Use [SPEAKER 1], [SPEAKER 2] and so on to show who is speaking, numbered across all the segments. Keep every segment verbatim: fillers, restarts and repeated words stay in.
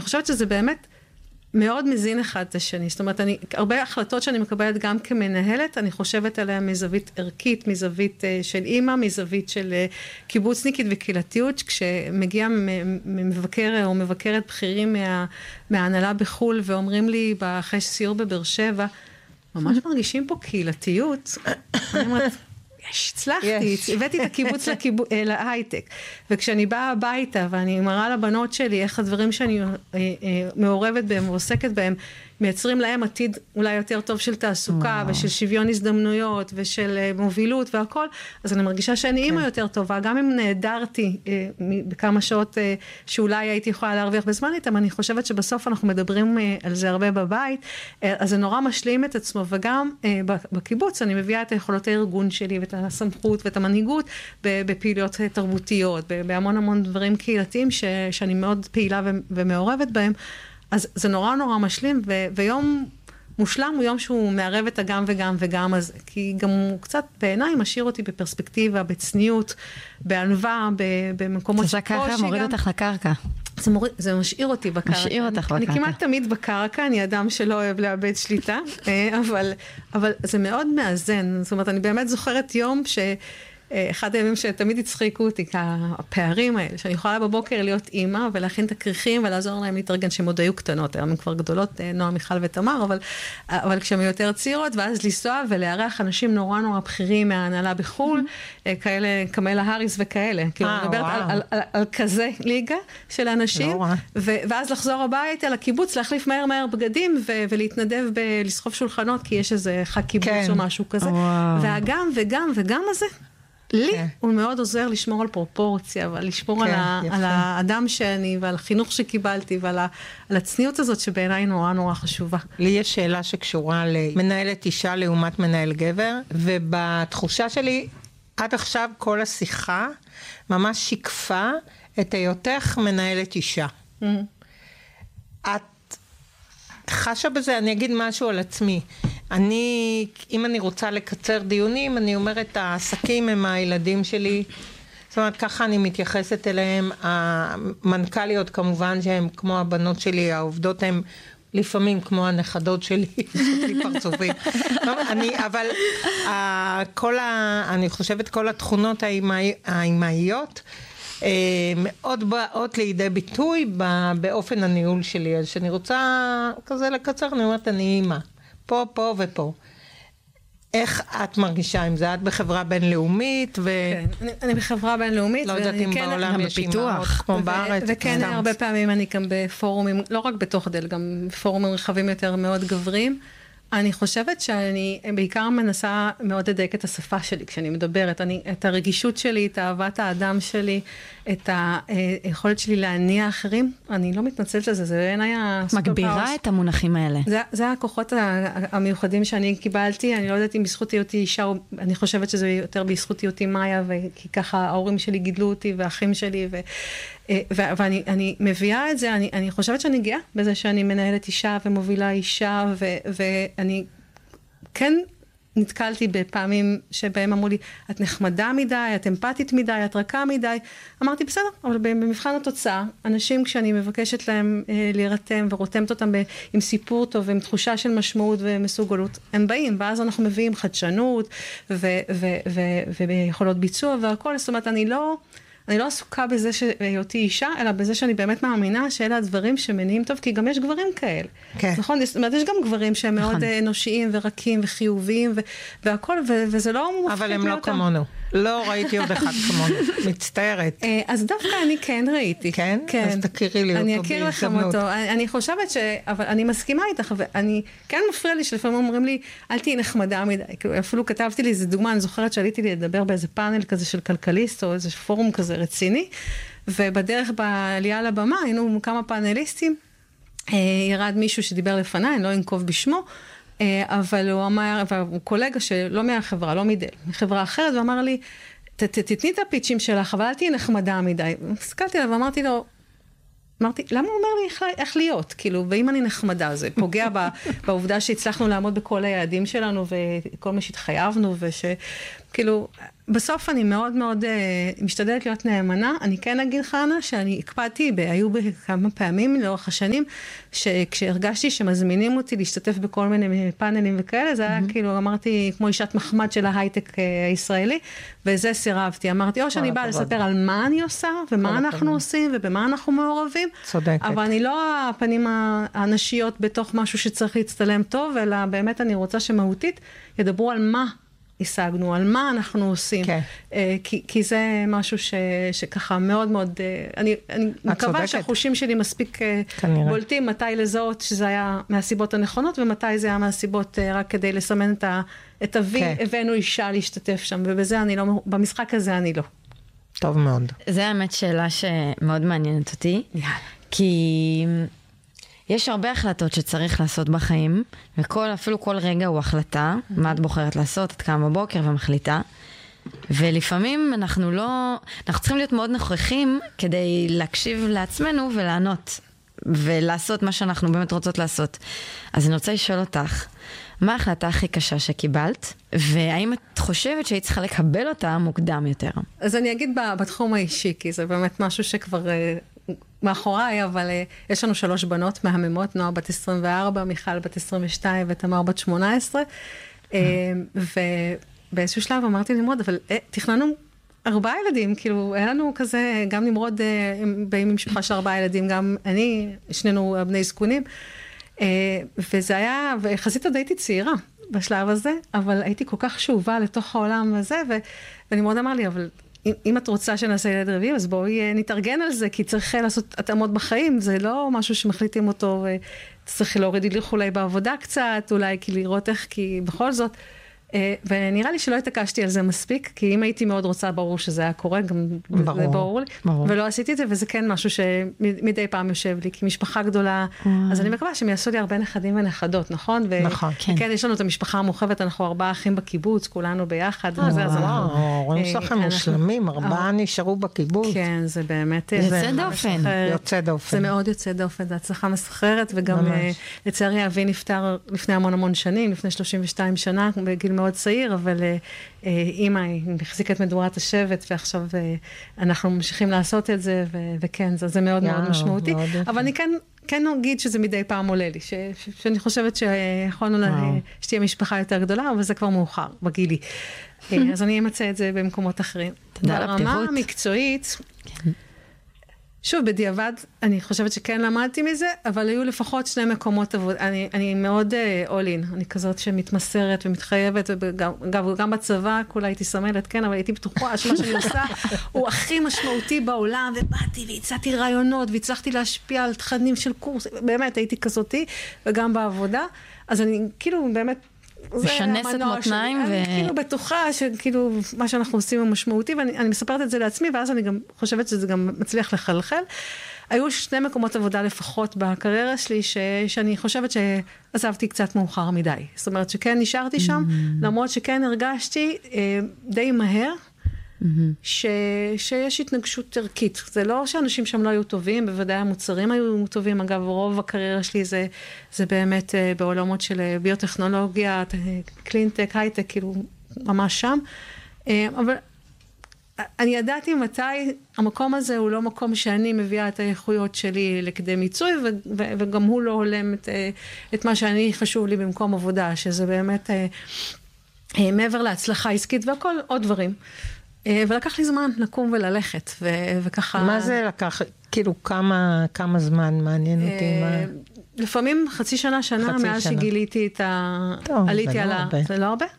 [SPEAKER 1] חושבת שזה באמת מאוד מזין אחד את השני. זאת אומרת, אני, הרבה החלטות שאני מקבלת גם כמנהלת, אני חושבת עליה מזווית ערכית, מזווית של אימא, מזווית של קיבוצניקית וקהילתיות, כשמגיע מבקר או מבקרת בכירים מה, מההנהלה בחול, ואומרים לי אחרי סיור בבאר שבע, ממש מרגישים פה קהילתיות. אני אומרת, יש, הצלחתי, הבאתי את הקיבוץ להייטק, וכשאני באה הביתה ואני מראה לבנות שלי איך הדברים שאני מעורבת בהם ועוסקת בהם, מייצרים להם עתיד אולי יותר טוב של תעסוקה ושל שוויון הזדמנויות ושל מובילות והכל, אז אני מרגישה שאני אימא יותר טובה, גם אם נהדרתי בכמה שעות שאולי הייתי יכולה להרוויח בזמן איתם, אני חושבת שבסוף אנחנו מדברים על זה הרבה בבית, אז זה נורא משלים את עצמו, וגם בקיבוץ אני מביאה את היכולות הארגון שלי ואת הסמכות ואת המנהיגות בפעילויות תרבותיות, בהמון המון דברים קהילתיים שאני מאוד פעילה ומעורבת בהם, אז זה נורא נורא משלים, ו- ויום מושלם הוא יום שהוא מערב את הגם וגם וגם, אז, כי גם הוא קצת בעיניי משאיר אותי בפרספקטיבה, בצניעות, בענווה, ב- במקומות
[SPEAKER 2] שקושי גם. זה ככה מוריד אותך לקרקע.
[SPEAKER 1] זה, מוריד, זה משאיר אותי בקרקע.
[SPEAKER 2] משאיר אותך
[SPEAKER 1] אני,
[SPEAKER 2] בקרקע.
[SPEAKER 1] אני כמעט תמיד בקרקע, אני אדם שלא אוהב לאבד שליטה, אבל, אבל זה מאוד מאזן. זאת אומרת, אני באמת זוכרת יום ש... אחד הימים שתמיד הצחיקו אותי, הפערים האלה, שאני יכולה בבוקר להיות אימא, ולהכין את הכריכים, ולעזור להם להתארגן, שהן עוד היו קטנות, היום הן כבר גדולות, נועה, מיכל ותמר, אבל, אבל כשהן יותר צעירות, ואז לנסוע ולארח אנשים נורא נורא בכירים מההנהלה בחול, כאלה, קמלה האריס וכאלה, כאילו, אני מדברת על, על, על, על כזה ליגה של אנשים, ו, ואז לחזור הביתה לקיבוץ, להחליף מהר מהר בגדים, ו, ולהתנדב בלסחוב שולחנות, כי יש איזה חג קיבוץ כן. או משהו כזה, והגם וגם וגם הזה, לי הוא מאוד עוזר לשמור על פרופורציה, ולשמור על האדם שאני, ועל החינוך שקיבלתי, ועל הצניעות הזאת שבעיניי נורא נורא חשובה.
[SPEAKER 3] לי יש שאלה שקשורה למנהלת אישה לעומת מנהל גבר, ובתחושה שלי, עד עכשיו כל השיחה ממש שיקפה את היותך מנהלת אישה. את חשה בזה, אני אגיד משהו על עצמי. אני, אם אני רוצה לקצר דיונים, אני אומרת, העסקים הם הילדים שלי, זאת אומרת, ככה אני מתייחסת אליהם, המנכ"ליות כמובן שהן כמו הבנות שלי, העובדות הן לפעמים כמו הנכדות שלי, יש לי פרצופים. אני, אבל כל ה, אני חושבת כל התכונות האימהיות, מאוד באות לידי ביטוי באופן הניהול שלי, אז שאני רוצה כזה לקצר, אני אומרת, אני אימא. פה, פה ופה. איך את מרגישה עם זה? את בחברה בינלאומית ו...
[SPEAKER 1] כן, אני, אני בחברה בינלאומית.
[SPEAKER 3] לא יודעת אם בעולם יש אימהות כמו בארץ.
[SPEAKER 1] וכן, הרבה פעמים אני גם בפורומים, לא רק בתוך דל, גם בפורומים רחבים יותר מאוד גברים. אני חושבת שאני בעיקר מנסה מאוד לדייק את השפה שלי כשאני מדברת, אני, את הרגישות שלי, את אהבת האדם שלי, את היכולת שלי להניע אחרים, אני לא מתנצלת לזה, זה בעיניי
[SPEAKER 2] מגבירה את המונחים האלה.
[SPEAKER 1] זה, זה הכוחות המיוחדים שאני קיבלתי, אני לא יודעת אם בזכות היותי אישה, או אני חושבת שזה יותר בזכות היותי מאיה, כי ככה ההורים שלי גידלו אותי, והאחים שלי, ו, ואני אני מביאה את זה, אני, אני חושבת שאני גאה בזה שאני מנהלת אישה ומובילה אישה, ו, ואני כן נתקלתי בפעמים שבהם אמרו לי, את נחמדה מדי, את אמפתית מדי, את רכה מדי. אמרתי, בסדר, אבל במבחן התוצאה, אנשים כשאני מבקשת להם אה, להירתם ורותמת אותם ב, עם סיפור טוב ועם תחושה של משמעות ומסוגלות, הם באים, ואז אנחנו מביאים חדשנות ו, ו, ו, וביכולות ביצוע והכל. זאת אומרת, אני לא... אני לא עסוקה בזה שהיותי אישה, אלא בזה שאני באמת מאמינה שאלה הדברים שמניעים טוב, כי גם יש גברים כאלה. כן. נכון? זאת אומרת, יש גם גברים שהם מאוד אנושיים ורקים וחיוביים והכל, וזה לא מופחית.
[SPEAKER 3] אבל הם לא כמונו. לא ראיתי עוד אחד כמונו. מצטערת.
[SPEAKER 1] אז דווקא אני כן ראיתי.
[SPEAKER 3] כן? אז תכירי לי אותו
[SPEAKER 1] בהזדמנות. אני אכיר לכם אותו. אני חושבת ש... אבל אני מסכימה איתך, ואני כן מפריע לי שלפעמים אומרים לי, אל תהי נחמדה מדי. אפילו כתבתי לי איזה דוגמה, אני זוכרת שעליתי לי לדבר באיזה פאנל כזה של כלכליסט, או איזה פורום כזה רציני, ובדרך בעלייה לבמה, היינו כמה פאנליסטים, ירד מישהו שדיבר לפניי, אני לא אנקוב בשמו, אבל הוא אמר, והוא קולגה שלא מהחברה, לא מדל, מחברה אחרת, הוא אמר לי, תתני את הפיצ'ים שלך, אבל אל תהי נחמדה מדי. הסתכלתי עליו ואמרתי לו, אמרתי, למה הוא אומר לי איך, איך להיות? כאילו, ואם אני נחמדה, זה פוגע בעובדה שהצלחנו לעמוד בכל היעדים שלנו, וכל מה שהתחייבנו, ושכאילו, בסוף אני מאוד מאוד uh, משתדלת להיות נאמנה. אני כן אגיד לך, אנה, שאני הקפדתי, היו בכמה פעמים לאורך השנים, שכשהרגשתי שמזמינים אותי להשתתף בכל מיני פאנלים וכאלה, זה היה mm-hmm. כאילו, אמרתי, כמו אישת מחמד של ההייטק uh, הישראלי, וזה סירבתי. אמרתי, או שאני באה לספר על מה אני עושה, ומה אנחנו הכבוד. עושים, ובמה אנחנו מעורבים.
[SPEAKER 3] צודקת.
[SPEAKER 1] אבל אני לא הפנים האנשיות בתוך משהו שצריך להצטלם טוב, אלא באמת אני רוצה שמהותית ידברו על מה השגנו, על מה אנחנו עושים. כן. כי, כי זה משהו ש, שככה מאוד מאוד, אני, אני מקווה שהחושים שלי מספיק כנראה. בולטים, מתי לזהות שזה היה מהסיבות הנכונות, ומתי זה היה מהסיבות רק כדי לסמן את ה, את ה-V, כן. הבאנו אישה להשתתף שם, ובזה אני לא, במשחק הזה אני לא.
[SPEAKER 3] טוב מאוד.
[SPEAKER 2] זה האמת שאלה שמאוד מעניינת אותי, יאללה. כי יש הרבה החלטות שצריך לעשות בחיים, וכל, אפילו כל רגע הוא החלטה, mm-hmm. מה את בוחרת לעשות, את קמה בבוקר ומחליטה, ולפעמים אנחנו לא, אנחנו צריכים להיות מאוד נוכחים כדי להקשיב לעצמנו ולענות, ולעשות מה שאנחנו באמת רוצות לעשות. אז אני רוצה לשאול אותך, מה ההחלטה הכי קשה שקיבלת, והאם את חושבת שהיא צריכה לקבל אותה מוקדם יותר?
[SPEAKER 1] אז אני אגיד בתחום האישי, כי זה באמת משהו שכבר מאחוריי, אבל יש לנו שלוש בנות מהממות, נועה בת עשרים וארבע, מיכל בת עשרים ושתיים ותמר בת שמונה עשרה, ובאיזשהו שלב אמרתי נמרוד, אבל תכננו ארבעה ילדים, כאילו, היה לנו כזה, גם נמרוד באים ממשפחה של ארבעה ילדים, גם אני, שנינו בני זקונים, וזה היה, ויחסית עוד הייתי צעירה בשלב הזה, אבל הייתי כל כך שאובה לתוך העולם הזה, ונמרוד אמר לי, אבל אם, אם את רוצה שנעשה ילד רביעי, אז בואי נתארגן על זה, כי צריך לעשות התאמות בחיים, זה לא משהו שמחליטים אותו, וצריך להוריד הליך אולי בעבודה קצת, אולי כי לראות איך, כי בכל זאת, ונראה לי שלא התעקשתי על זה מספיק, כי אם הייתי מאוד רוצה, ברור שזה היה קורה, גם ברור, זה ברור לי, ברור. ולא עשיתי את זה, וזה כן משהו שמדי פעם יושב לי, כי משפחה גדולה, אז אני מקווה שהם יעשו לי הרבה נכדים ונכדות, נכון?
[SPEAKER 3] נכון,
[SPEAKER 1] כן. וכן, יש לנו את המשפחה המורחבת, אנחנו ארבעה אחים בקיבוץ, כולנו ביחד, וזה, אז אנחנו...
[SPEAKER 3] ההורים שלכם מושלמים, ארבעה נשארו בקיבוץ.
[SPEAKER 1] כן, זה באמת...
[SPEAKER 2] יוצא דופן.
[SPEAKER 3] יוצא דופן.
[SPEAKER 1] זה מאוד יוצא דופן, זה הצלחה מסחררת, וגם לצערי אבי נפטר לפני המון המון שנים, לפני שלושים ושתיים שנה, בגיל מאוד צעיר, אבל אימא החזיקה את מדורת השבט, ועכשיו אנחנו ממשיכים לעשות את זה, וכן, זה מאוד מאוד משמעותי. אבל אני כן, כן נגיד שזה מדי פעם עולה לי, שאני חושבת שיכולנו שתהיה משפחה יותר גדולה, אבל זה כבר מאוחר, בגילי. אז אני אמצא את זה במקומות אחרים. ברמה המקצועית, שוב, בדיעבד, אני חושבת שכן למדתי מזה, אבל היו לפחות שני מקומות עבוד. אני, אני מאוד אולין, אני כזאת שמתמסרת ומתחייבת, וגם, גם בצבא, כולה הייתי סמלת, כן, אבל הייתי בטוחה שמה שאני עושה הוא הכי משמעותי בעולם, ובאתי והצעתי רעיונות, והצלחתי להשפיע על תכנים של קורס, באמת הייתי כזאתי, וגם בעבודה, אז אני כאילו באמת,
[SPEAKER 2] משנסת מותניים ו...
[SPEAKER 1] אני כאילו בטוחה שכאילו מה שאנחנו עושים הוא משמעותי, ואני מספרת את זה לעצמי, ואז אני גם חושבת שזה גם מצליח לחלחל. היו שני מקומות עבודה לפחות בקריירה שלי, ש... שאני חושבת שעזבתי קצת מאוחר מדי. זאת אומרת שכן נשארתי שם, למרות שכן הרגשתי אה, די מהר, ש... שיש התנגשות ערכית. זה לא שאנשים שם לא היו טובים, בוודאי המוצרים היו טובים. אגב, רוב הקריירה שלי זה, זה באמת בעולמות של ביוטכנולוגיה, קלינטק, הייטק, כאילו ממש שם. אבל אני ידעתי מתי המקום הזה הוא לא מקום שאני מביאה את האיכויות שלי לכדי מיצוי, ו... וגם הוא לא הולם את, את מה שאני חשוב לי במקום עבודה, שזה באמת מעבר להצלחה עסקית והכל עוד דברים. ולקח לי זמן לקום וללכת, ו- וככה...
[SPEAKER 3] מה זה לקח? כאילו, כמה, כמה זמן מעניין אותי? מה...
[SPEAKER 1] לפעמים חצי שנה, שנה, חצי מאז שנה. שגיליתי את ה... טוב, עליתי זה, לא ה... זה לא הרבה?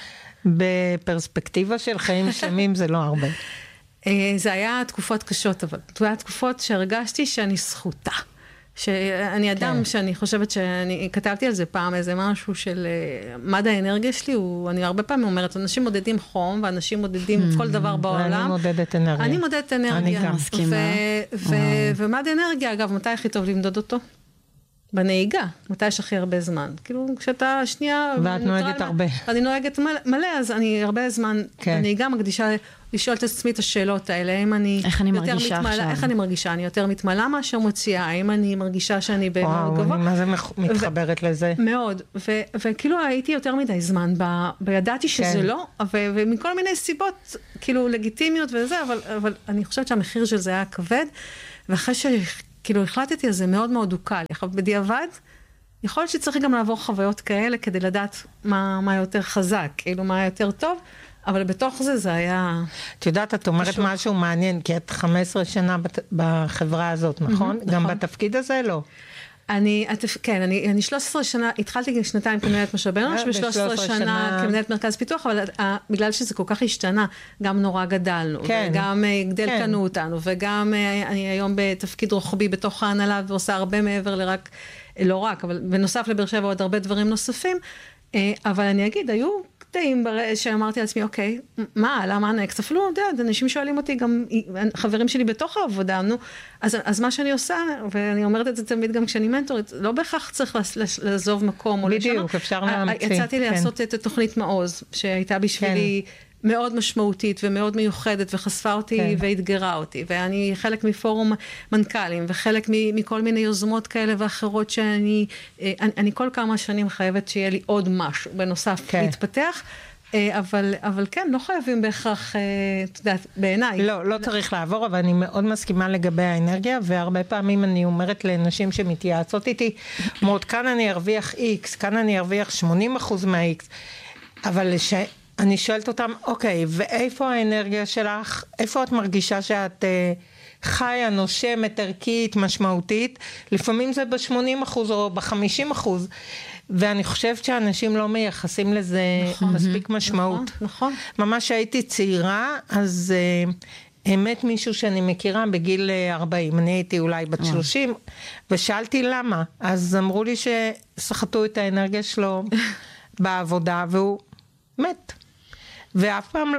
[SPEAKER 3] בפרספקטיבה של חיים שלמים זה לא הרבה.
[SPEAKER 1] זה היה תקופות קשות, אבל זה היה תקופות שהרגשתי שאני זכותה. שאני אדם כן. שאני חושבת שאני כתבתי על זה פעם איזה משהו של מד האנרגיה שלי, הוא, אני הרבה פעמים אומרת, אנשים מודדים חום, ואנשים מודדים כל דבר בעולם.
[SPEAKER 3] אני מודדת אנרגיה.
[SPEAKER 1] אני מודדת אנרגיה.
[SPEAKER 3] אני גם מסכימה.
[SPEAKER 1] ומד אנרגיה, אגב, מתי הכי טוב למדוד אותו? בנהיגה, מתי יש הכי הרבה זמן. כאילו, כשאתה שנייה...
[SPEAKER 3] ואת נוהגת הרבה.
[SPEAKER 1] אני נוהגת מלא, אז אני הרבה זמן בנהיגה מקדישה לשאול את עצמי את השאלות האלה, האם אני
[SPEAKER 2] איך אני
[SPEAKER 1] יותר
[SPEAKER 2] מרגישה
[SPEAKER 1] מתמלא,
[SPEAKER 2] עכשיו?
[SPEAKER 1] איך אני מרגישה, אני יותר מתמלא מאשר מוציאה, האם אני מרגישה שאני במאוד גבוה?
[SPEAKER 3] וואו, אני מה זה מתחברת לזה.
[SPEAKER 1] מאוד, ו- וכאילו הייתי יותר מדי זמן, ב- וידעתי שזה
[SPEAKER 3] כן.
[SPEAKER 1] לא, ו- ומכל מיני סיבות, כאילו לגיטימיות וזה, אבל, אבל אני חושבת שהמחיר של זה היה כבד, ואחרי שכאילו החלטתי, אז זה מאוד מאוד דוקה לי. עכשיו, בדיעבד, יכול להיות שצריך גם לעבור חוויות כאלה, כדי לדעת מה, מה יותר חזק, כאילו מה יותר טוב, אבל בתוך זה זה היה...
[SPEAKER 3] את יודעת, את אומרת
[SPEAKER 1] פשוט.
[SPEAKER 3] משהו מעניין, כי את חמש עשרה שנה בת- בחברה הזאת, נכון?
[SPEAKER 1] Mhm,
[SPEAKER 3] גם
[SPEAKER 1] נכון.
[SPEAKER 3] בתפקיד הזה לא.
[SPEAKER 1] אני, את, כן, אני, אני שלוש עשרה שנה, התחלתי שנתיים כמנהלת משאבי אנוש,
[SPEAKER 3] אה,
[SPEAKER 1] ו-שלוש עשרה
[SPEAKER 3] ב-שלוש עשרה
[SPEAKER 1] שנה
[SPEAKER 3] שנה.
[SPEAKER 1] כמנהלת מרכז פיתוח, אבל uh, בגלל שזה כל כך השתנה, גם נורא גדלנו,
[SPEAKER 3] כן.
[SPEAKER 1] וגם uh, גדל
[SPEAKER 3] כן.
[SPEAKER 1] קנו אותנו, וגם uh, אני היום בתפקיד רוחבי בתוך ההנהלה, ועושה הרבה מעבר לרק, לא רק, אבל בנוסף לבאר שבע עוד הרבה דברים נוספים, uh, אבל אני אגיד, היו קטעים בר- שאמרתי לעצמי, אוקיי, מה, למה הנקסט? אפילו, אתה יודע, אנשים שואלים אותי, גם חברים שלי בתוך העבודה, נו, אז, אז מה שאני עושה, ואני אומרת את זה תמיד גם כשאני מנטורית, לא בהכרח צריך לס- לעזוב מקום או לשנות.
[SPEAKER 3] בדיוק, אפשר
[SPEAKER 1] ה-
[SPEAKER 3] להמציא,
[SPEAKER 1] יצאתי
[SPEAKER 3] כן.
[SPEAKER 1] לעשות את התוכנית מעוז, שהייתה בשבילי מאוד משמעותית ומאוד מיוחדת, וחשפה אותי
[SPEAKER 3] כן.
[SPEAKER 1] והתגרה אותי, ואני חלק מפורום מנכ"לים, וחלק מ- מכל מיני יוזמות כאלה ואחרות שאני, אה, אני, אני כל כמה שנים חייבת שיהיה לי עוד משהו, בנוסף
[SPEAKER 3] כן.
[SPEAKER 1] להתפתח, אה, אבל, אבל כן, לא חייבים בהכרח, אה, את יודעת, בעיניי.
[SPEAKER 3] לא, לא צריך לעבור, אבל אני מאוד מסכימה לגבי האנרגיה, והרבה פעמים אני אומרת לנשים שמתייעצות איתי, אומרות, כאן אני ארוויח X, כאן אני ארוויח שמונים אחוז מה-X, אבל ש... אני שואלת אותם, אוקיי, ואיפה האנרגיה שלך? איפה את מרגישה שאת אה, חיה, נושמת, ערכית, משמעותית? לפעמים זה ב-שמונים אחוז או ב-חמישים אחוז, ואני חושבת שאנשים לא מייחסים לזה
[SPEAKER 1] נכון.
[SPEAKER 3] מספיק משמעות.
[SPEAKER 1] נכון, נכון.
[SPEAKER 3] ממש שהייתי צעירה, אז אה, אמת מישהו שאני מכירה בגיל אה, ארבעים, אני הייתי אולי בת שלושים, ושאלתי למה. אז אמרו לי שסחטו את האנרגיה שלו בעבודה, והוא מת. ואף פעם,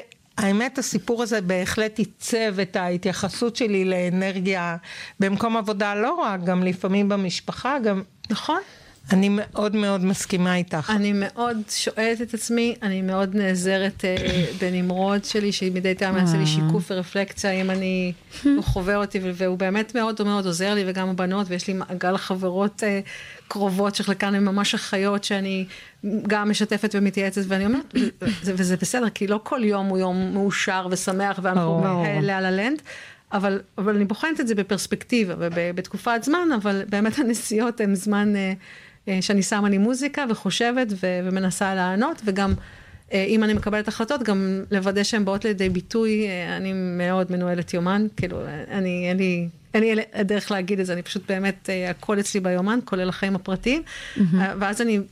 [SPEAKER 3] והאמת הסיפור הזה בהחלט ייצב את ההתייחסות שלי לאנרגיה במקום עבודה, לא רק, גם לפעמים במשפחה, גם...
[SPEAKER 1] נכון.
[SPEAKER 3] אני מאוד מאוד מסכימה איתך.
[SPEAKER 1] אני מאוד שואלת את עצמי, אני מאוד נעזרת אה, בנמרוד שלי, שמדי פעם יעשה לי שיקוף ורפלקציה, אם אני, הוא חווה אותי, והוא באמת מאוד מאוד עוזר לי, וגם הבנות, ויש לי מעגל חברות אה, קרובות, שחלקן הן ממש אחיות, שאני גם משתפת ומתייעצת, ואני אומרת, וזה, וזה בסדר, כי לא כל יום הוא יום מאושר ושמח, ואנחנו לה לה לנד, אבל, אבל אני בוחנת את זה בפרספקטיבה, ובתקופת זמן, אבל באמת הנסיעות הן זמן... אה, שאני שמה לי מוזיקה וחושבת ו- ומנסה לענות, וגם אם אני מקבלת החלטות, גם לוודא שהן באות לידי ביטוי, אני מאוד מנוהלת יומן, כאילו, אני, אין לי, אין לי דרך להגיד את זה, אני פשוט באמת, הכל אצלי ביומן, כולל החיים הפרטיים, mm-hmm. ואז אני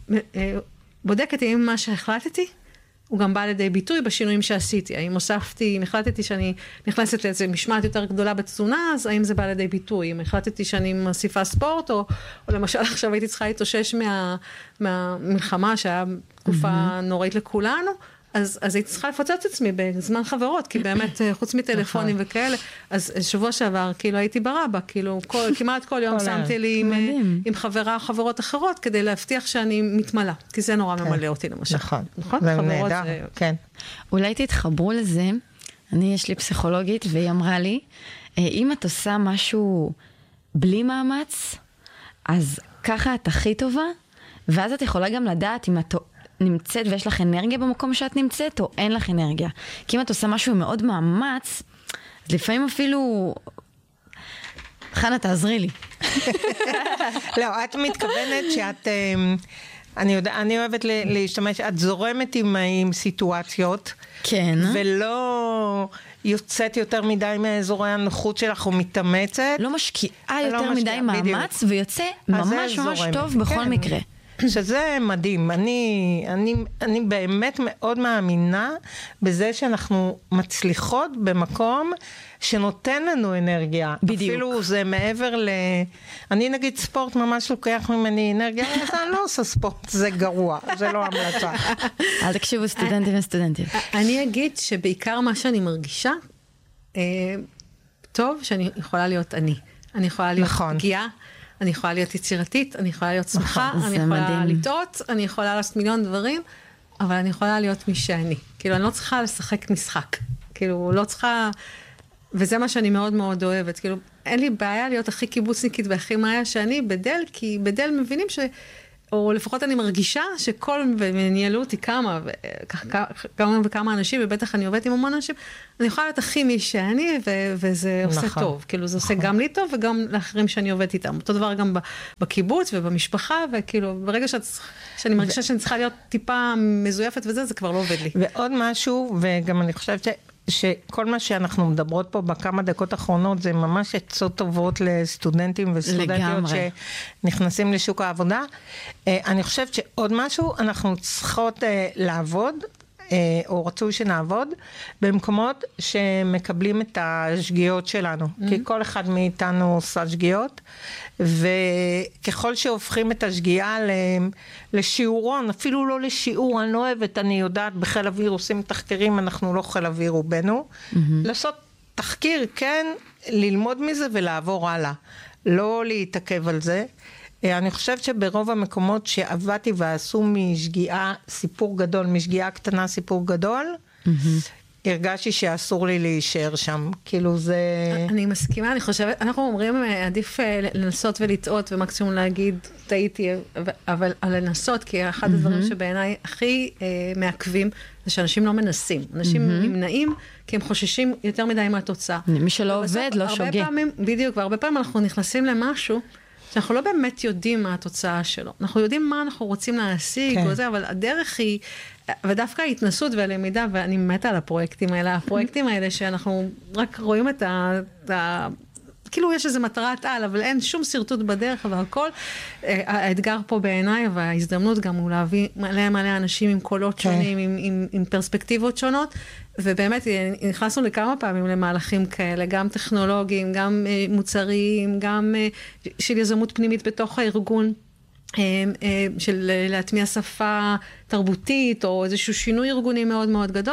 [SPEAKER 1] בודקת אם מה שהחלטתי, הוא גם בא לידי ביטוי בשינויים שעשיתי. האם הוספתי, אם החלטתי שאני נכנסת לאיזו משמעת יותר גדולה בתזונה, אז האם זה בא לידי ביטוי? אם החלטתי שאני מוסיפה ספורט, או, או למשל עכשיו הייתי צריכה להתאושש מה, מהמלחמה, שהיה תקופה mm-hmm. נוראית לכולנו, אז, אז הייתי צריכה לפוצץ את עצמי בזמן חברות, כי באמת, חוץ מטלפונים וכאלה, אז שבוע שעבר, כאילו הייתי ברבה, כאילו כל, כמעט כל יום שמתי לי עם, עם חברה, חברות אחרות, כדי להבטיח שאני מתמלא, כי זה נורא ממלא אותי למשל.
[SPEAKER 3] נכון,
[SPEAKER 1] נכון?
[SPEAKER 3] זה
[SPEAKER 1] חברות
[SPEAKER 3] נהדר,
[SPEAKER 1] זה...
[SPEAKER 3] כן.
[SPEAKER 2] אולי תתחברו לזה, אני יש לי פסיכולוגית, והיא אמרה לי, אם את עושה משהו בלי מאמץ, אז ככה את הכי טובה, ואז את יכולה גם לדעת אם את נמצאת ויש לך אנרגיה במקום שאת נמצאת, או אין לך אנרגיה. כי אם את עושה משהו מאוד מאמץ, אז לפעמים אפילו... חנה, תעזרי לי.
[SPEAKER 3] לא, את מתכוונת שאת... אני, יודע, אני אוהבת להשתמש, את זורמת עם, עם סיטואציות,
[SPEAKER 2] כן.
[SPEAKER 3] ולא יוצאת יותר מדי מאזורי הנוחות שלך או מתאמצת.
[SPEAKER 2] לא משקיעה יותר
[SPEAKER 3] לא
[SPEAKER 2] מדי
[SPEAKER 3] משקיע,
[SPEAKER 2] מאמץ,
[SPEAKER 3] בדיוק.
[SPEAKER 2] ויוצא ממש ממש טוב בכל
[SPEAKER 3] כן.
[SPEAKER 2] מקרה.
[SPEAKER 3] שזה מדהים. אני, אני, אני באמת מאוד מאמינה בזה שאנחנו מצליחות במקום שנותן לנו אנרגיה.
[SPEAKER 2] בדיוק.
[SPEAKER 3] אפילו זה מעבר ל... אני נגיד ספורט ממש לוקח ממני אנרגיה, אז אני לא עושה ספורט, זה גרוע, זה לא המלצה.
[SPEAKER 2] אל תקשיבו סטודנטים וסטודנטים.
[SPEAKER 1] אני אגיד שבעיקר מה שאני מרגישה, טוב שאני יכולה להיות אני. אני יכולה להיות פגיעה. אני יכולה להיות יצירתית, אני יכולה להיות שמחה, אני יכולה לטעות, אני יכולה לעשות מיליון דברים, אבל אני יכולה להיות מי שאני. כאילו, אני לא צריכה לשחק משחק. כאילו, לא צריכה, וזה מה שאני מאוד מאוד אוהבת, כאילו, אין לי בעיה להיות הכי קיבוצניקית והכי מאיה שאני בדל, כי בדל מבינים ש... או לפחות אני מרגישה שכל, וניהלו אותי כמה, וכמה וכמה אנשים, ובטח אני עובדת עם המון אנשים, אני יכולה להיות הכי מי שאני, ו- וזה נכון. עושה טוב. כאילו, זה נכון. עושה גם לי טוב, וגם לאחרים שאני עובדת איתם. אותו דבר גם בקיבוץ ובמשפחה, וכאילו, ברגע שאת, שאני מרגישה ו... שאני צריכה להיות טיפה מזויפת וזה, זה כבר לא עובד לי.
[SPEAKER 3] ועוד משהו, וגם אני חושבת ש... שכל מה שאנחנו מדברות פה בכמה דקות האחרונות, זה ממש עצות טובות לסטודנטים וסטודנטיות שנכנסים לשוק העבודה. אני חושבת שעוד משהו, אנחנו צריכות לעבוד, או רצוי שנעבוד, במקומות שמקבלים את השגיאות שלנו. Mm-hmm. כי כל אחד מאיתנו עושה שגיאות, וככל שהופכים את השגיאה לשיעורון, אפילו לא לשיעור, אני לא אוהבת, אני יודעת, בחיל אוויר עושים תחקירים, אנחנו לא חיל אוויר רובנו, mm-hmm. לעשות תחקיר, כן, ללמוד מזה ולעבור הלאה. לא להתעכב על זה. אני חושבת שברוב המקומות שעבדתי ועשו משגיאה סיפור גדול, משגיאה קטנה סיפור גדול, mm-hmm. הרגשתי שאסור לי להישאר שם. כאילו זה...
[SPEAKER 1] אני מסכימה, אני חושבת, אנחנו אומרים, עדיף לנסות ולטעות, ומקסימום להגיד, טעיתי, אבל לנסות, כי אחד mm-hmm. הדברים שבעיניי הכי אה, מעכבים, זה שאנשים לא מנסים. אנשים mm-hmm. נמנעים, כי הם חוששים יותר מדי מהתוצאה.
[SPEAKER 2] מי שלא עובד, לא שוגע.
[SPEAKER 1] פעמים, בדיוק, והרבה פעמים אנחנו נכנסים למשהו, שאנחנו לא באמת יודעים מה התוצאה שלו. אנחנו יודעים מה אנחנו רוצים להשיג, כן. וזה, אבל הדרך היא, ודווקא ההתנסות והלמידה, ואני מתה על הפרויקטים האלה, הפרויקטים האלה שאנחנו רק רואים את ה... את ה כאילו יש איזו מטרת על, אבל אין שום סרטוט בדרך, אבל הכל, האתגר פה בעיניי, וההזדמנות גם הוא להביא מלא מלא אנשים עם קולות שונים, עם, עם, עם פרספקטיבות שונות, ובאמת נכנסנו לכמה פעמים למהלכים כאלה, גם טכנולוגיים, גם מוצריים, גם של יזמות פנימית בתוך הארגון, של להטמיע שפה תרבותית, או איזשהו שינוי ארגוני מאוד מאוד גדול,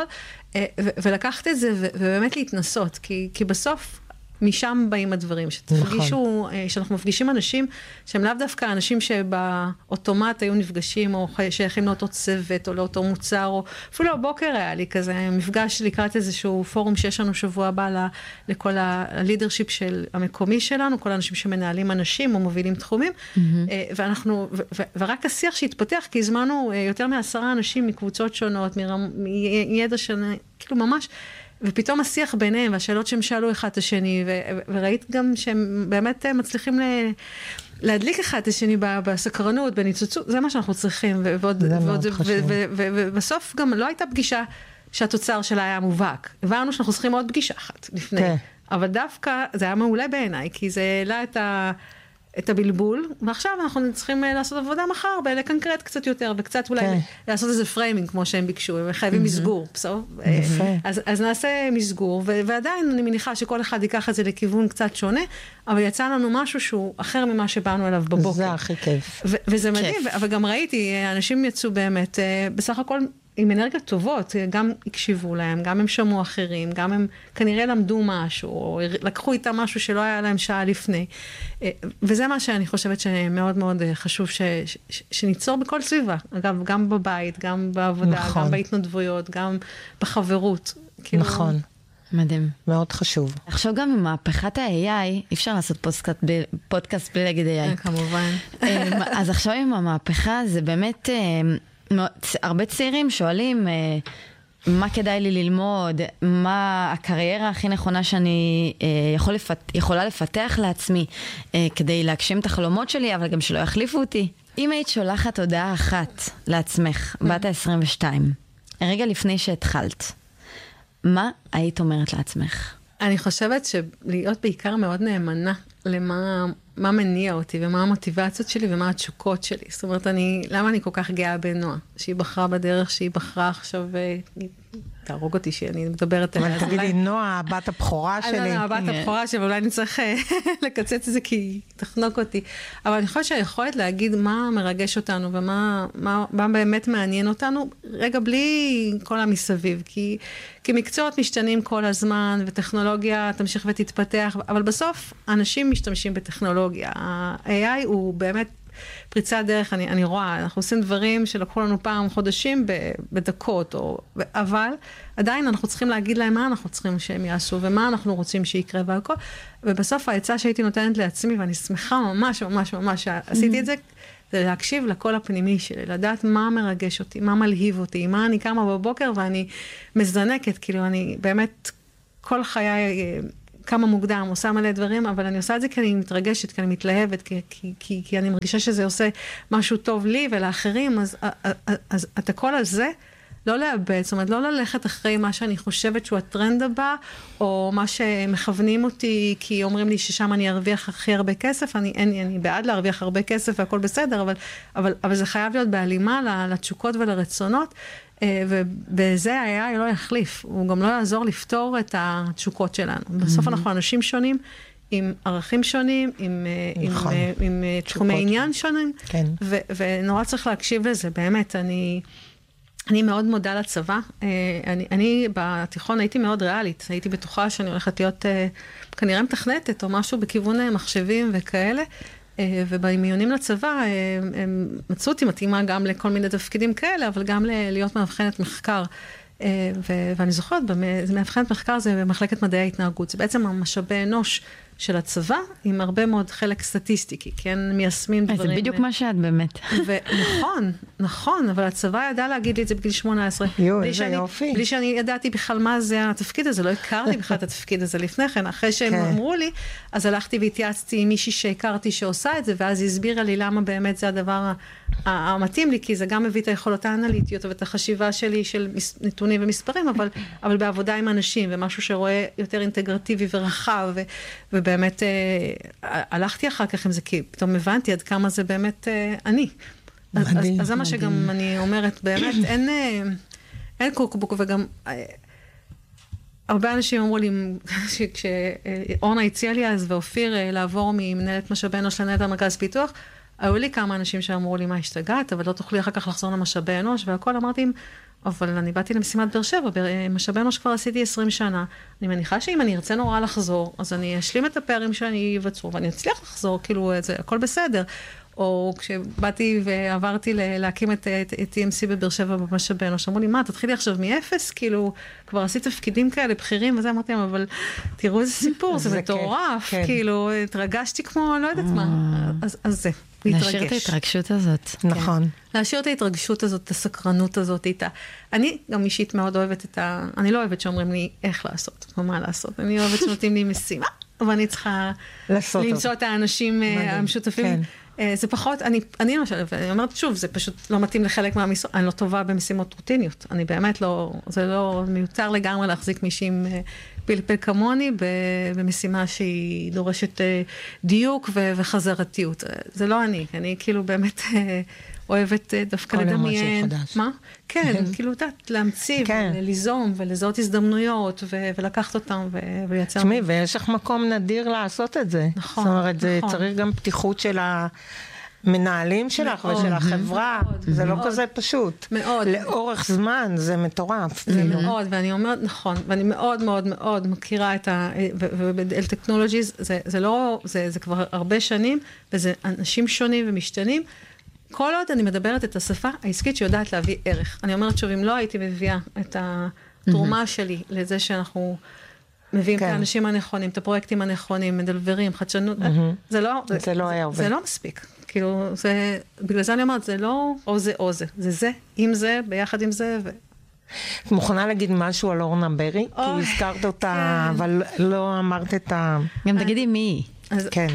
[SPEAKER 1] ולקחת את זה, ובאמת להתנסות, כי, כי בסוף, משם באים הדברים, שתפגישו, שאנחנו מפגישים אנשים שהם לאו דווקא אנשים שבאוטומט היו נפגשים, או שייכים לאותו צוות, או לאותו מוצר, או אפילו הבוקר היה לי כזה, מפגש לקראת איזשהו פורום שיש לנו שבוע הבא לכל הלידרשיפ של המקומי שלנו, כל האנשים שמנהלים אנשים או מובילים תחומים, ואנחנו, ורק השיח שהתפתח, כי הזמנו יותר מעשרה אנשים מקבוצות שונות, מידע שונה, כאילו ממש, ופתאום השיח ביניהם, והשאלות שהם שאלו אחד את השני, ו- וראית גם שהם באמת מצליחים ל- להדליק אחד את השני בסקרנות, בניצוצות, זה מה שאנחנו צריכים. ו- ועוד, ועוד, ו- ו- ו- ו- ובסוף גם לא הייתה פגישה שהתוצר שלה היה מובהק. הבנו שאנחנו צריכים עוד פגישה אחת לפני. כן. אבל דווקא זה היה מעולה בעיניי, כי זה העלה את ה... את הבלבול, ועכשיו אנחנו צריכים לעשות עבודה מחר, לקנקרט קצת יותר, וקצת אולי okay. לעשות איזה פריימינג, כמו שהם ביקשו, הם חייבים mm-hmm. מסגור, בסוף. אז, אז נעשה מסגור, ו- ועדיין אני מניחה שכל אחד ייקח את זה לכיוון קצת שונה, אבל יצא לנו משהו שהוא אחר ממה שבאנו אליו בבוקר.
[SPEAKER 3] זה הכי כיף.
[SPEAKER 1] ו- וזה מדהים, ו- אבל גם ראיתי, אנשים יצאו באמת, בסך הכל, עם אנרגיות טובות, גם הקשיבו להם, גם הם שמעו אחרים, גם הם כנראה למדו משהו, או לקחו איתם משהו שלא היה להם שעה לפני. וזה מה שאני חושבת שמאוד מאוד חשוב ש, ש, שניצור בכל סביבה. אגב, גם בבית, גם בעבודה, נכון. גם בהתנדבויות, גם בחברות. כאילו...
[SPEAKER 3] נכון.
[SPEAKER 2] מדהים.
[SPEAKER 3] מאוד חשוב.
[SPEAKER 2] עכשיו גם עם מהפכת ה-איי איי, אי אפשר לעשות פודקאסט, ב... פודקאסט בלי להגיד איי איי.
[SPEAKER 1] כמובן.
[SPEAKER 2] אז עכשיו עם המהפכה זה באמת... הרבה צעירים שואלים מה כדאי לי ללמוד, מה הקריירה הכי נכונה שאני יכול לפת... יכולה לפתח לעצמי כדי להגשים את החלומות שלי, אבל גם שלא יחליפו אותי. אם היית שולחת הודעה אחת לעצמך, בת ה-עשרים ושתיים, רגע לפני שהתחלת, מה היית אומרת לעצמך?
[SPEAKER 1] אני חושבת שלהיות בעיקר מאוד נאמנה למה מה מניע אותי, ומה המוטיבציות שלי, ומה התשוקות שלי. זאת אומרת, אני, למה אני כל כך גאה בנועה? שהיא בחרה בדרך, שהיא בחרה עכשיו, תהרוג אותי שאני מדברת עליה.
[SPEAKER 3] אבל תגידי, נועה, הבת הבכורה שלי.
[SPEAKER 1] נועה, הבת הבכורה שלי, ואולי אני צריך לקצץ את זה, כי היא תחנוק אותי. אבל אני חושבת שהיכולת להגיד מה מרגש אותנו, ומה מה, מה באמת מעניין אותנו, רגע בלי כל המסביב, כי, כי מקצועות משתנים כל הזמן, וטכנולוגיה תמשיך ותתפתח, אבל בסוף אנשים משתמשים בטכנולוגיה. ה-איי איי הוא באמת פריצת דרך, אני, אני רואה, אנחנו עושים דברים שלקחו לנו פעם חודשים בדקות, או, אבל עדיין אנחנו צריכים להגיד להם מה אנחנו צריכים שהם יעשו, ומה אנחנו רוצים שיקרה והכל, ובסוף העצה שהייתי נותנת לעצמי, ואני שמחה ממש ממש ממש שעשיתי את זה, זה להקשיב לקול הפנימי שלי, לדעת מה מרגש אותי, מה מלהיב אותי, מה אני קמה בבוקר ואני מזנקת, כאילו אני באמת כל חיי כמה מוקדם, עושה מלא דברים, אבל אני עושה את זה כי אני מתרגשת, כי אני מתלהבת, כי, כי, כי, כי אני מרגישה שזה עושה משהו טוב לי ולאחרים, אז, אז, אז את הקול הזה לא לאבד, זאת אומרת, לא ללכת אחרי מה שאני חושבת שהוא הטרנד הבא, או מה שמכוונים אותי, כי אומרים לי ששם אני ארוויח הכי הרבה כסף, אני, אני, אני בעד להרוויח הרבה כסף והכל בסדר, אבל, אבל, אבל זה חייב להיות בהלימה לתשוקות ולרצונות, ובזה היה לא יחליף, הוא גם לא יעזור לפתור את התשוקות שלנו. בסוף אנחנו אנשים שונים, עם ערכים שונים, עם,
[SPEAKER 3] נכון.
[SPEAKER 1] עם, עם תחומי עניין שונים,
[SPEAKER 3] כן.
[SPEAKER 1] ו, ונורא צריך להקשיב לזה, באמת, אני... אני מאוד מודה לצבא. אני, אני בתיכון הייתי מאוד ריאלית. הייתי בטוחה שאני הולכת להיות כנראה מתכנתת או משהו בכיוון מחשבים וכאלה. ובמיונים לצבא הם מצאו אותי מתאימה גם לכל מיני תפקידים כאלה, אבל גם להיות מאבחנת מחקר. ואני זוכרת, מאבחנת מחקר זה במחלקת מדעי ההתנהגות. זה בעצם המשאבי אנוש של הצבא, עם הרבה מאוד חלק סטטיסטיקי, כן, מיישמים דברים.
[SPEAKER 2] זה בדיוק מה שאת באמת.
[SPEAKER 1] נכון, נכון, אבל הצבא ידע להגיד לי את זה בגיל שמונה עשרה.
[SPEAKER 3] יו, איזה יופי.
[SPEAKER 1] בלי שאני ידעתי בכלל מה זה התפקיד הזה, לא הכרתי בכלל את התפקיד הזה לפני כן, אחרי שהם אמרו לי, אז הלכתי והתייעצתי עם מישהי שהכרתי שעושה את זה, ואז היא הסבירה לי למה באמת זה הדבר המתאים לי, כי זה גם מביא את היכולות האנליטיות ואת החשיבה שלי של נתונים ומספרים, אבל, אבל בעבודה עם אנשים, ומשהו שרואה יותר אינטגרטיבי ורחב, ו, ובאמת אה, הלכתי אחר כך עם זה, כי פתאום הבנתי עד כמה זה באמת אה, אני. מדהים, אז, אז, אז זה מה שגם אני אומרת, באמת, אין, אה, אין קוקבוק, וגם אה, הרבה אנשים אמרו לי, כשאורנה הציעה לי אז, ואופיר אה, לעבור ממנהלת משאבי אנוש לנהלת המרכז פיתוח, היו לי כמה אנשים שאמרו לי, מה השתגעת, אבל לא תוכלי אחר כך לחזור למשאבי אנוש, והכל אמרתי, אבל אני באתי למשימת באר שבע, במשאבי אנוש כבר עשיתי עשרים שנה, אני מניחה שאם אני ארצה נורא לחזור, אז אני אשלים את הפערים שאני יבצעו, ואני אצליח לחזור, כאילו, זה, הכל בסדר. או כשבאתי ועברתי להקים את, את, את טי אם סי בבאר שבע במשאבי אנוש, אמרו לי, מה, תתחילי עכשיו מאפס, כאילו, כבר עשית תפקידים כאלה, בכירים, וזה אמרתי, אבל תראו איזה סיפור, זה מטורף, כאילו, התרגשתי כמו, לא יודעת מה, אז, אז זה.
[SPEAKER 2] להשאיר את ההתרגשות הזאת.
[SPEAKER 3] נכון.
[SPEAKER 1] להשאיר את ההתרגשות הזאת, את הסקרנות הזאת, איתה. אני גם אישית מאוד אוהבת את ה... אני לא אוהבת שאומרים לי איך לעשות, או מה לעשות. אני אוהבת שנותנים לי משימה, ואני צריכה למצוא את האנשים המשותפים. זה פחות, אני, אני למשל, ואני אומרת שוב, זה פשוט לא מתאים לחלק מהמשימות, אני לא טובה במשימות רוטיניות. אני באמת לא, זה לא מיותר לגמרי להחזיק מישהי עם פלפל כמוני, במשימה שהיא דורשת דיוק וחזרתיות. זה לא אני, אני כאילו באמת אוהבת דווקא לדמיין. מה? כן, כאילו יודעת, להמציא, ליזום ולזהות הזדמנויות, ולקחת אותם ולייצר.
[SPEAKER 3] תשמעי, ויש לך מקום נדיר לעשות את זה. נכון. זאת אומרת, זה צריך גם פתיחות של ה... מנהלים שלך ושל החברה, זה לא כזה פשוט. מאוד. לאורך זמן זה מטורף.
[SPEAKER 1] זה מאוד, ואני אומרת, נכון, ואני מאוד מאוד מאוד מכירה את ה... וב-L Technologies, זה לא, זה כבר הרבה שנים, וזה אנשים שונים ומשתנים. כל עוד אני מדברת את השפה העסקית שיודעת להביא ערך. אני אומרת שוב, אם לא הייתי מביאה את התרומה שלי לזה שאנחנו מביאים את האנשים הנכונים, את הפרויקטים הנכונים, מדלברים, חדשנות, זה לא...
[SPEAKER 3] זה לא היה עובד.
[SPEAKER 1] זה לא מספיק. כאילו, זה, בגלל זה אני אומרת, זה לא או זה או זה, זה זה, עם זה, ביחד עם זה, ו...
[SPEAKER 3] את מוכנה להגיד משהו על אורנה ברי? כי הזכרת אותה, אבל לא אמרת את ה...
[SPEAKER 2] גם תגידי מי היא.
[SPEAKER 3] כן.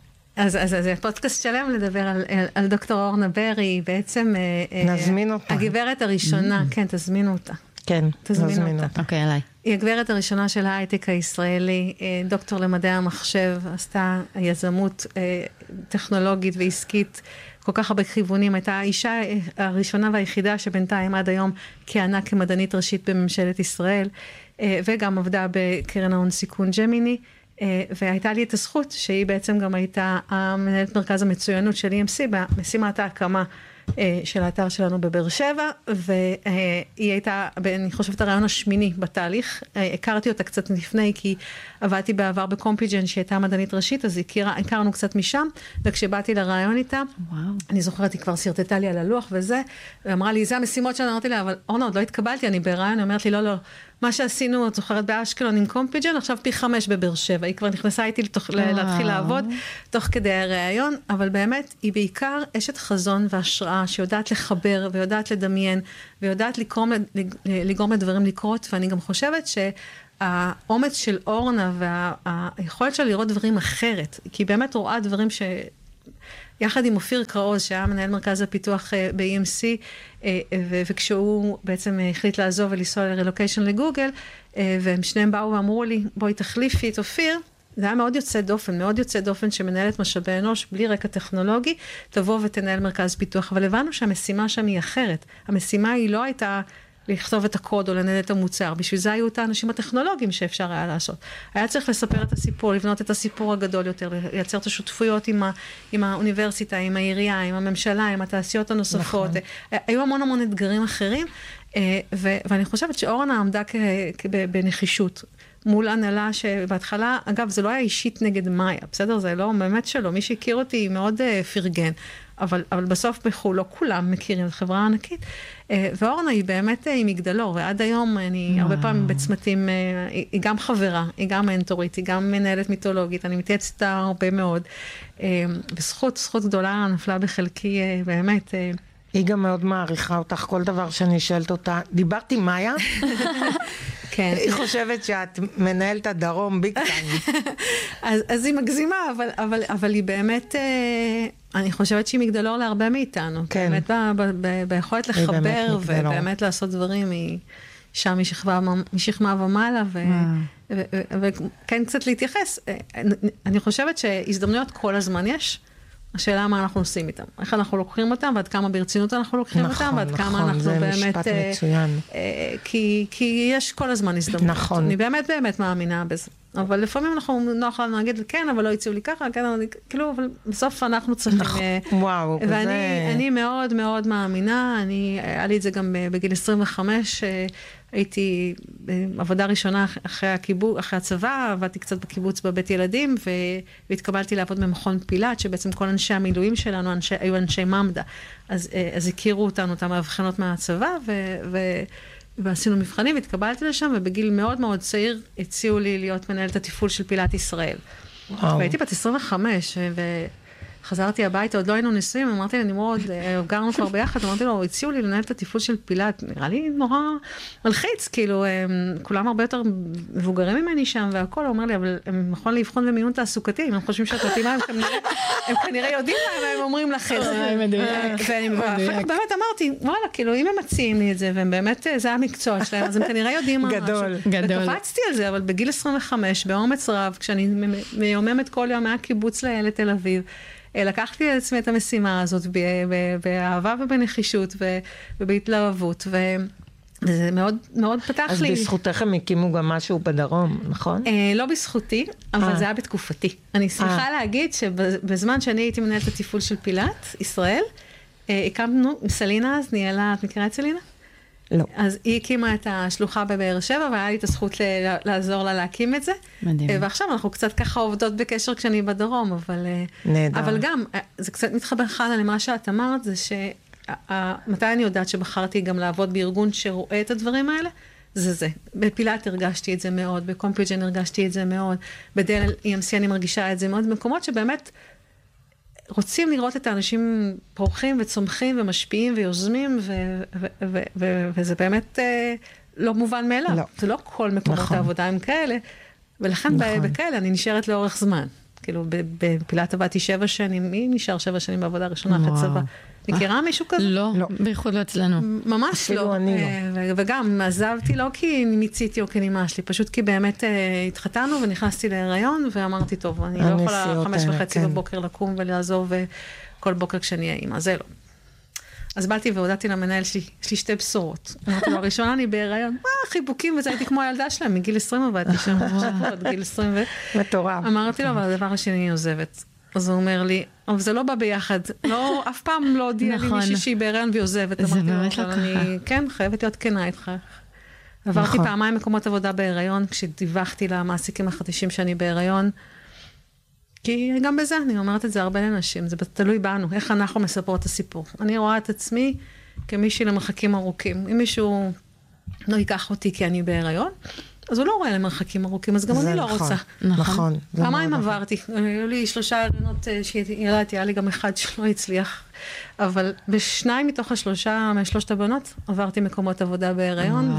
[SPEAKER 1] אז זה פודקאסט שלם לדבר על דוקטור אורנה ברי, בעצם...
[SPEAKER 3] נזמין אותה.
[SPEAKER 1] הגברת הראשונה, כן, תזמינו אותה.
[SPEAKER 3] כן, נזמין אותה.
[SPEAKER 2] אוקיי, עליי.
[SPEAKER 1] היא הגברת הראשונה של ההייטק הישראלי, דוקטור למדעי המחשב, עשתה יזמות טכנולוגית ועסקית, כל כך הרבה כיוונים, הייתה האישה הראשונה והיחידה שבינתיים עד היום כיהנה כמדענית ראשית בממשלת ישראל, וגם עבדה בקרן ההון סיכון ג'מיני, והייתה לי את הזכות שהיא בעצם גם הייתה מנהלת מרכז המצוינות של E M C במשימת ההקמה של האתר שלנו בבאר שבע, והיא הייתה, אני חושבת, הרעיון השמיני בתהליך. הכרתי אותה קצת לפני, כי עבדתי בעבר בקומפיג'ן, שהייתה מדענית ראשית, אז הכירה, הכרנו קצת משם, וכשבאתי לרעיון איתה,
[SPEAKER 2] וואו.
[SPEAKER 1] אני זוכרת, היא כבר סרטטה לי על הלוח וזה, ואמרה לי, זה המשימות שאני אמרתי לה, אבל אורנה, עוד לא התקבלתי, אני ברעיון, היא אומרת לי, לא, לא, מה שעשינו, את זוכרת באשקלון עם קומפיג'ן, עכשיו פי חמש בבאר שבע, היא כבר נכנסה איתי לתוך, להתחיל לעבוד, תוך כדי הרעיון, אבל באמת, היא בעיקר אשת חזון והשראה, שיודעת לחבר, ויודעת לדמיין, ויודעת לגרום, לגרום לדברים לקרות, ואני גם חושבת שהאומץ של אורנה, והיכולת שלה לראות דברים אחרת, כי היא באמת רואה דברים ש... יחד עם אופיר קראוז, שהיה מנהל מרכז הפיתוח ב-E M C, וכשהוא בעצם החליט לעזוב ולנסוע לרילוקיישן לגוגל, והם שניהם באו ואמרו לי, בואי תחליפי את אופיר, זה היה מאוד יוצא דופן, מאוד יוצא דופן שמנהלת משאבי אנוש, בלי רקע טכנולוגי, תבוא ותנהל מרכז פיתוח, אבל הבנו שהמשימה שם היא אחרת. המשימה היא לא הייתה לכתוב את הקוד או לנהל את המוצר, בשביל זה היו את האנשים הטכנולוגיים שאפשר היה לעשות. היה צריך לספר את הסיפור, לבנות את הסיפור הגדול יותר, לייצר את השותפויות עם, ה, עם האוניברסיטה, עם העירייה, עם הממשלה, עם התעשיות הנוספות. נכון. היו המון המון אתגרים אחרים, ו, ואני חושבת שאורנה עמדה כ, כ, בנחישות. מול הנהלה שבהתחלה, אגב, זה לא היה אישית נגד מאיה, בסדר? זה לא, באמת שלא. מי שהכיר אותי מאוד uh, פרגן, אבל, אבל בסוף בחול, לא כולם מכירים את חברה ענקית. Uh, ואורנה היא באמת uh, היא מגדלור, ועד היום אני הרבה פעמים בצמתים, uh, היא, היא גם חברה, היא גם מנטורית, היא גם מנהלת מיתולוגית, אני מתייעצת איתה הרבה מאוד. Uh, בזכות, זכות גדולה נפלה בחלקי, uh, באמת... Uh,
[SPEAKER 3] היא גם מאוד מעריכה אותך, כל דבר שאני שואלת אותה. דיברתי מאיה?
[SPEAKER 1] כן.
[SPEAKER 3] היא חושבת שאת מנהלת הדרום ביג טיים.
[SPEAKER 1] אז, אז היא מגזימה, אבל, אבל, אבל היא באמת, אני חושבת שהיא מגדלור להרבה מאיתנו.
[SPEAKER 3] כן.
[SPEAKER 1] באמת ב, ב, ב, ביכולת לחבר ובאמת לעשות דברים, היא שם משכבה, משכמה ומעלה, ו, ו, ו, ו, וכן קצת להתייחס. אני חושבת שהזדמנויות כל הזמן יש, השאלה מה אנחנו עושים איתם. איך אנחנו לוקחים אותם, ועד כמה ברצינות אנחנו לוקחים
[SPEAKER 3] נכון,
[SPEAKER 1] אותם, ועד
[SPEAKER 3] נכון,
[SPEAKER 1] כמה אנחנו
[SPEAKER 3] זה
[SPEAKER 1] באמת...
[SPEAKER 3] משפט מצוין.
[SPEAKER 1] אה, כי, כי יש כל הזמן הזדמנות.
[SPEAKER 3] נכון.
[SPEAKER 1] אני באמת באמת מאמינה בזה. אבל לפעמים אנחנו נוח לנו להגיד, כן, אבל לא הציעו לי ככה, כן, אבל כאילו, אבל בסוף אנחנו צריכים...
[SPEAKER 3] נכון, וואו,
[SPEAKER 1] ואני
[SPEAKER 3] זה...
[SPEAKER 1] אני מאוד מאוד מאמינה, אני, היה לי את זה גם בגיל עשרים וחמש, הייתי בעבודה ראשונה אחרי הקיבוץ, אחרי הצבא, עבדתי קצת בקיבוץ בבית ילדים, והתקבלתי לעבוד במכון פילת, שבעצם כל אנשי המילואים שלנו אנשי, היו אנשי ממדה. אז, אז הכירו אותנו, אותם ההבחנות מהצבא, ו... ו ועשינו מבחנים, והתקבלתי לשם, ובגיל מאוד מאוד צעיר הציעו לי להיות מנהלת התפעול של פילת ישראל. וואו. והייתי בת עשרים וחמש, וחזרתי הביתה, עוד לא היינו נשואים, אמרתי לי, נמרוד, גרנו כבר ביחד, אמרתי לו, הציעו לי לנהל את התפעול של פילת, נראה לי נורא מלחיץ, כאילו, כולם הרבה יותר מבוגרים ממני שם, והכל, הוא אומר לי, אבל הם נכון לבחון במיון תעסוקתי, הם חושבים שאת מתאימה, הם כנראה יודעים מה הם אומרים לכם. ואני באמת אמרתי, וואלה, כאילו, אם הם מציעים לי את זה, והם באמת, זה המקצוע שלהם, אז הם כנראה יודעים מה משהו.
[SPEAKER 3] גדול,
[SPEAKER 2] גדול.
[SPEAKER 1] וקפצתי על זה, אבל בגיל עשרים וחמש, באומץ רב, כשאני מיוממת כל יום מהקיבוץ לתל אביב, לקחתי על עצמי את המשימה הזאת באהבה ובנחישות ובהתלהבות, וזה מאוד, מאוד פתח
[SPEAKER 3] אז
[SPEAKER 1] לי.
[SPEAKER 3] אז בזכותך הם הקימו גם משהו בדרום, נכון?
[SPEAKER 1] לא בזכותי, אבל זה היה בתקופתי. אני שמחה להגיד שבזמן שאני הייתי מנהלת התפעול של פילת, ישראל, הקמנו, סלינה אז ניהלה, את מכירה את סלינה?
[SPEAKER 3] לא.
[SPEAKER 1] אז היא הקימה את השלוחה בבאר שבע, והיה לי את הזכות לעזור לה להקים את זה. מדהים. ועכשיו אנחנו קצת ככה עובדות בקשר כשאני בדרום, אבל... נהדר. אבל גם, זה קצת מתחבר חנה למה שאת אמרת, זה ש... מתי אני יודעת שבחרתי גם לעבוד בארגון שרואה את הדברים האלה? זה זה. בפילת הרגשתי את זה מאוד, בקומפיג'ן הרגשתי את זה מאוד, בדל E M C אני מרגישה את זה מאוד, במקומות שבאמת רוצים לראות את האנשים פורחים וצומחים ומשפיעים ויוזמים, ו- ו- ו- ו- וזה באמת אה, לא מובן מאליו. לא. זה לא כל מקומות נכון. העבודה הם כאלה, ולכן נכון. בכאלה אני נשארת לאורך זמן. כאילו, בפילת עבדתי שבע שנים, מי נשאר שבע שנים בעבודה ראשונה אחרי צבא? מכירה מישהו כזה?
[SPEAKER 2] לא, לא. בייחוד לא אצלנו.
[SPEAKER 1] ממש לא.
[SPEAKER 3] אני לא.
[SPEAKER 1] וגם עזבתי לא כי מיציתי או כי נמאס לי, פשוט כי באמת התחתנו ונכנסתי להיריון, ואמרתי, טוב, אני לא יכולה חמש וחצי בבוקר לקום ולעזוב כל בוקר כשאני אהיה אימא, זה לא. אז באתי והודעתי למנהל שלי, יש לי שתי בשורות. אמרתי לו, הראשונה אני בהיריון, מה, חיבוקים, וזה הייתי כמו הילדה שלהם, מגיל עשרים עבדתי שם, עכשיו עוד גיל עשרים ו...
[SPEAKER 3] מטורף.
[SPEAKER 1] אמרתי לו, אבל הדבר השני אני עוזבת. אז הוא אומר לי, אבל זה לא בא ביחד. לא, אף פעם לא הודיע לי מישהי שהיא בהיריון והיא עוזבת.
[SPEAKER 2] זה באמת לא ככה.
[SPEAKER 1] אני, כן, חייבת להיות כנה איתך. עברתי פעמיים מקומות עבודה בהיריון, כשדיווחתי למעסיקים החדשים שאני בהיריון, כי גם בזה, אני אומרת את זה הרבה לנשים, זה תלוי בנו, איך אנחנו מספרות את הסיפור. אני רואה את עצמי כמישהי למרחקים ארוכים. אם מישהו לא ייקח אותי כי אני בהיריון, אז הוא לא רואה למרחקים ארוכים, אז גם אני לא רוצה.
[SPEAKER 3] נכון.
[SPEAKER 1] פעמיים עברתי, היו לי שלושה הריונות שילדתי, היה לי גם אחד שלא הצליח, אבל בשניים מתוך השלושה, משלושת הבנות, עברתי מקומות עבודה בהיריון,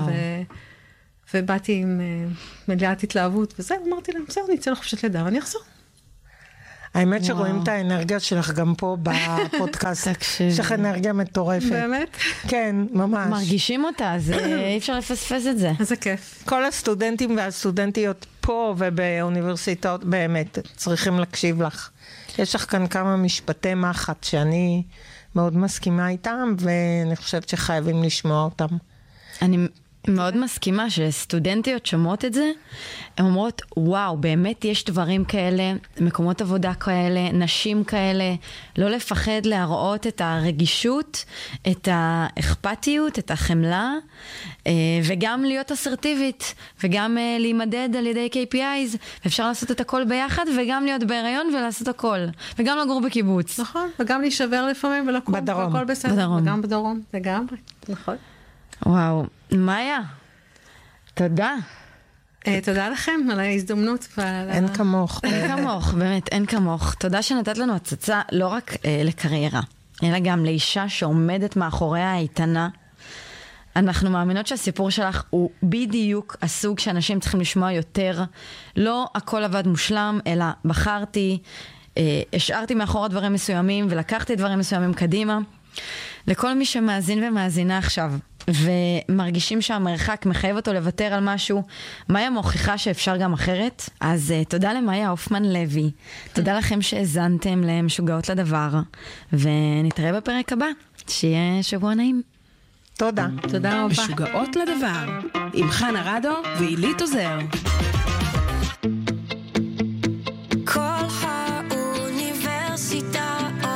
[SPEAKER 1] ובאתי עם מלאת התלהבות, וזה, אמרתי להם, בסדר, אני אצא לחופשת לידה, ואני אחזור.
[SPEAKER 3] האמת שרואים את האנרגיה שלך גם פה בפודקאסט. יש לך אנרגיה מטורפת.
[SPEAKER 1] באמת?
[SPEAKER 3] כן, ממש.
[SPEAKER 2] מרגישים אותה, אז אי אפשר לפספס את זה.
[SPEAKER 1] איזה כיף.
[SPEAKER 3] כל הסטודנטים והסטודנטיות פה ובאוניברסיטאות באמת צריכים להקשיב לך. יש לך כאן כמה משפטי מחט שאני מאוד מסכימה איתם, ואני חושבת שחייבים לשמוע אותם.
[SPEAKER 2] אני מאוד מסכימה שסטודנטיות שומעות את זה, הן אומרות, וואו, באמת יש דברים כאלה, מקומות עבודה כאלה, נשים כאלה, לא לפחד להראות את הרגישות, את האכפתיות, את החמלה, וגם להיות אסרטיבית, וגם להימדד על ידי קיי פי איז, ואפשר לעשות את הכל ביחד, וגם להיות בהיריון ולעשות הכל, וגם לגור בקיבוץ.
[SPEAKER 1] נכון, וגם להישבר לפעמים ולקום,
[SPEAKER 3] בדרום.
[SPEAKER 1] והכל בסדר,
[SPEAKER 2] בדרום.
[SPEAKER 1] וגם בדרום, לגמרי, נכון.
[SPEAKER 2] וואו, מאיה, תודה.
[SPEAKER 1] תודה לכם על ההזדמנות.
[SPEAKER 3] אין כמוך.
[SPEAKER 2] אין כמוך, באמת, אין כמוך. תודה שנתת לנו הצצה לא רק לקריירה, אלא גם לאישה שעומדת מאחוריה האיתנה. אנחנו מאמינות שהסיפור שלך הוא בדיוק הסוג שאנשים צריכים לשמוע יותר. לא הכל עבד מושלם, אלא בחרתי, השארתי מאחור דברים מסוימים ולקחתי דברים מסוימים קדימה. לכל מי שמאזין ומאזינה עכשיו, ומרגישים שהמרחק מחייב אותו לוותר על משהו, מאיה מוכיחה שאפשר גם אחרת. אז uh, תודה למאיה הופמן לוי, תודה לכם שהזנתם למשוגעות לדבר, ונתראה בפרק הבא, שיהיה שבוע נעים.
[SPEAKER 3] תודה.
[SPEAKER 1] תודה רבה.
[SPEAKER 4] משוגעות לדבר, עם חנה רדו ואילית עוזר.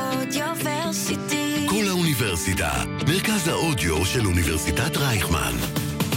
[SPEAKER 5] כל האוניברסיטה, מרכז האודיו של אוניברסיטת רייכמן.